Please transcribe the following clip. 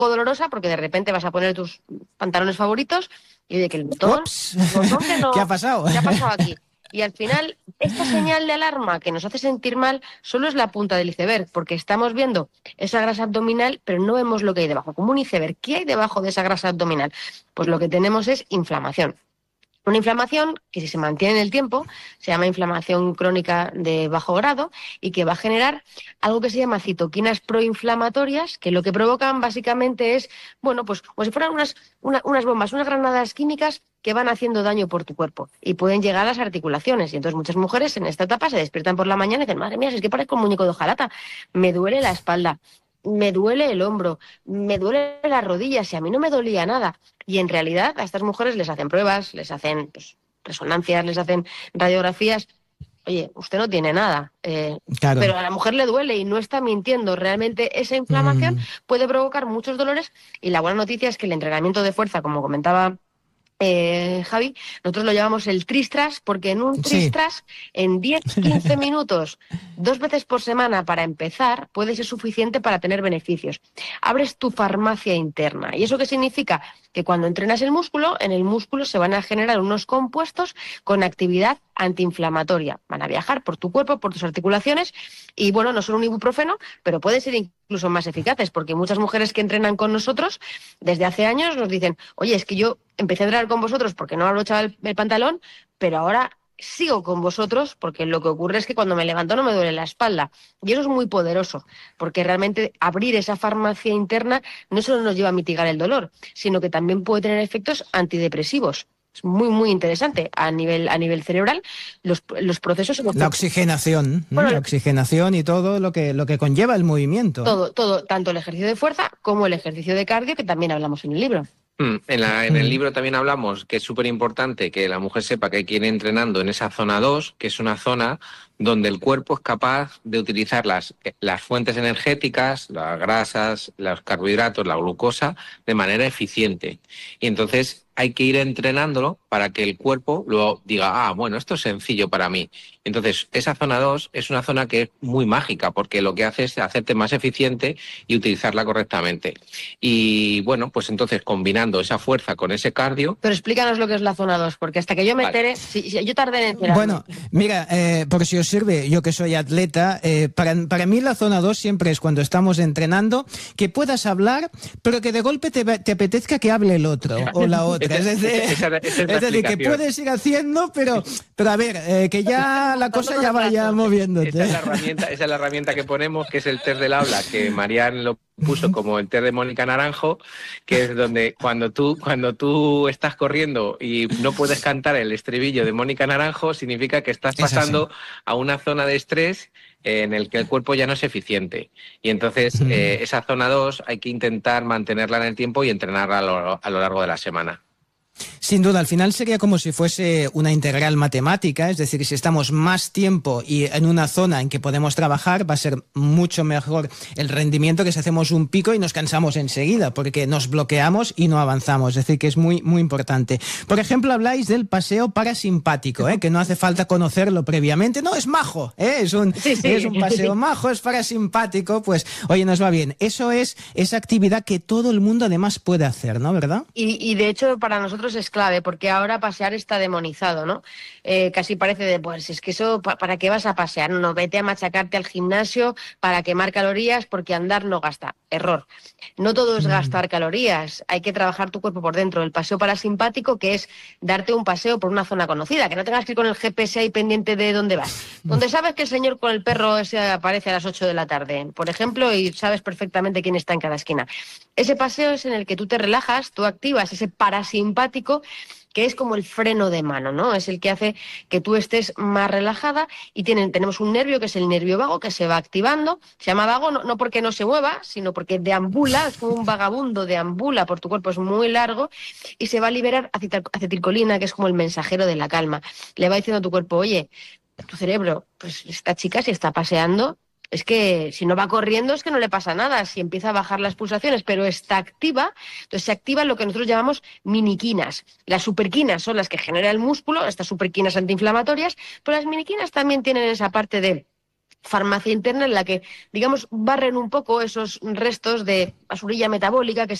dolorosa porque de repente vas a poner tus pantalones favoritos y oye, que el botón que no, ¿Qué ha pasado? ¿qué ha pasado aquí? Y al final, esta señal de alarma que nos hace sentir mal solo es la punta del iceberg, porque estamos viendo esa grasa abdominal, pero no vemos lo que hay debajo, como un iceberg. ¿Qué hay debajo de esa grasa abdominal? Pues lo que tenemos es inflamación. Una inflamación que si se mantiene en el tiempo se llama inflamación crónica de bajo grado y que va a generar algo que se llama citoquinas proinflamatorias, que lo que provocan básicamente es, bueno, pues como si fueran unas bombas, unas granadas químicas que van haciendo daño por tu cuerpo y pueden llegar a las articulaciones. Y entonces muchas mujeres en esta etapa se despiertan por la mañana y dicen, madre mía, si es que parezco un muñeco de hojalata, me duele la espalda, me duele el hombro, me duele las rodillas y a mí no me dolía nada. Y en realidad a estas mujeres les hacen pruebas, les hacen resonancias, les hacen radiografías. Oye, usted no tiene nada, Claro. pero a la mujer le duele y no está mintiendo. Realmente esa inflamación puede provocar muchos dolores y la buena noticia es que el entrenamiento de fuerza, como comentaba Javi, nosotros lo llamamos el tristras porque en un tristras, en 10-15 minutos, 2 veces por semana para empezar, puede ser suficiente para tener beneficios. Abres tu farmacia interna. ¿Y eso qué significa? Que cuando entrenas el músculo, en el músculo se van a generar unos compuestos con actividad antiinflamatoria. Van a viajar por tu cuerpo, por tus articulaciones y, bueno, no son un ibuprofeno, pero pueden ser incluso más eficaces porque muchas mujeres que entrenan con nosotros desde hace años nos dicen, oye, es que yo empecé a entrenar con vosotros porque no abrochaba el pantalón, pero ahora sigo con vosotros porque lo que ocurre es que cuando me levanto no me duele la espalda. Y eso es muy poderoso, porque realmente abrir esa farmacia interna no solo nos lleva a mitigar el dolor, sino que también puede tener efectos antidepresivos. Es muy, muy interesante a nivel cerebral. Los procesos... La oxigenación, ¿no? Bueno, la oxigenación y todo lo que conlleva el movimiento. Todo, tanto el ejercicio de fuerza como el ejercicio de cardio, que también hablamos en el libro. En el libro también hablamos que es súper importante que la mujer sepa que hay que ir entrenando en esa zona 2, que es una zona donde el cuerpo es capaz de utilizar las fuentes energéticas, las grasas, los carbohidratos, la glucosa, de manera eficiente. Y entonces hay que ir entrenándolo para que el cuerpo luego diga, bueno, esto es sencillo para mí. Entonces, esa zona 2 es una zona que es muy mágica porque lo que hace es hacerte más eficiente y utilizarla correctamente. Y bueno, pues entonces combinando esa fuerza con ese cardio... Pero explícanos lo que es la zona 2, porque hasta que yo me entere, yo tardé en enterarme. Bueno, mira, por si os sirve, yo que soy atleta, para mí la zona 2 siempre es cuando estamos entrenando, que puedas hablar, pero que de golpe te apetezca que hable el otro o la otra. Es decir, que puedes ir haciendo, pero a ver, que ya la cosa ya vaya moviéndote. Esa es la herramienta que ponemos, que es el test del habla, que Marian lo puso como el test de Mónica Naranjo, que es donde cuando tú estás corriendo y no puedes cantar el estribillo de Mónica Naranjo, significa que estás pasando a una zona de estrés en el que el cuerpo ya no es eficiente. Y entonces esa zona 2 hay que intentar mantenerla en el tiempo y entrenarla a lo largo de la semana. Sin duda, al final sería como si fuese una integral matemática, es decir, si estamos más tiempo y en una zona en que podemos trabajar, va a ser mucho mejor el rendimiento que si hacemos un pico y nos cansamos enseguida, porque nos bloqueamos y no avanzamos, es decir, que es muy, muy importante. Por ejemplo, habláis del paseo parasimpático, que no hace falta conocerlo previamente, no, es majo, es un paseo majo, es parasimpático, pues, oye, nos va bien. Eso es esa actividad que todo el mundo además puede hacer, ¿no? ¿Verdad? Y de hecho, para nosotros es clave, porque ahora pasear está demonizado, ¿no? Casi parece de, pues es que eso, ¿para qué vas a pasear? No, vete a machacarte al gimnasio para quemar calorías, porque andar no gasta. Error. No todo es gastar calorías, hay que trabajar tu cuerpo por dentro. El paseo parasimpático, que es darte un paseo por una zona conocida, que no tengas que ir con el GPS ahí pendiente de dónde vas. Donde sabes que el señor con el perro ese aparece a las 8 de la tarde, por ejemplo, y sabes perfectamente quién está en cada esquina. Ese paseo es en el que tú te relajas, tú activas ese parasimpático, que es como el freno de mano, ¿no? Es el que hace que tú estés más relajada y tenemos un nervio que es el nervio vago que se va activando. Se llama vago no porque no se mueva, sino porque deambula, es como un vagabundo, deambula por tu cuerpo, es muy largo y se va a liberar acetilcolina, que es como el mensajero de la calma. Le va diciendo a tu cuerpo, oye, tu cerebro, pues esta chica si está paseando, es que si no va corriendo es que no le pasa nada, si empieza a bajar las pulsaciones, pero está activa, entonces se activan lo que nosotros llamamos miniquinas. Las superquinas son las que genera el músculo, estas superquinas antiinflamatorias, pero las miniquinas también tienen esa parte de farmacia interna en la que, digamos, barren un poco esos restos de basurilla metabólica que